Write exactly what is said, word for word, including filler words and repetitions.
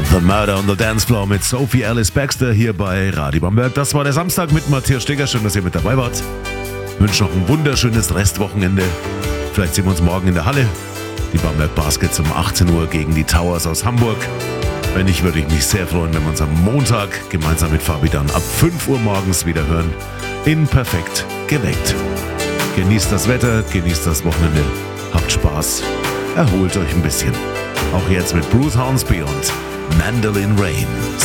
The Murder on the Dance Floor mit Sophie Alice Baxter hier bei Radio Bamberg. Das war der Samstag mit Matthias Stegger. Schön, dass ihr mit dabei wart. Ich wünsche noch ein wunderschönes Restwochenende. Vielleicht sehen wir uns morgen in der Halle. Die Bamberg Baskets um achtzehn Uhr gegen die Towers aus Hamburg. Wenn nicht, würde ich mich sehr freuen, wenn wir uns am Montag gemeinsam mit Fabi dann ab fünf Uhr morgens wieder hören. In Perfekt geweckt. Genießt das Wetter, genießt das Wochenende. Habt Spaß. Erholt euch ein bisschen. Auch jetzt mit Bruce Hornsby und Mandolin Rain.